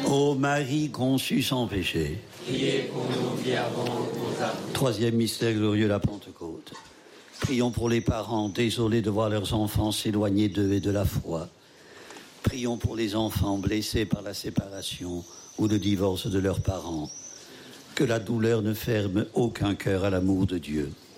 Ô Marie conçue sans péché. Priez pour nous qui avons aux âmes. Troisième mystère glorieux, la Pentecôte. Prions pour les parents désolés de voir leurs enfants s'éloigner d'eux et de la foi. Prions pour les enfants blessés par la séparation ou le divorce de leurs parents. Que la douleur ne ferme aucun cœur à l'amour de Dieu.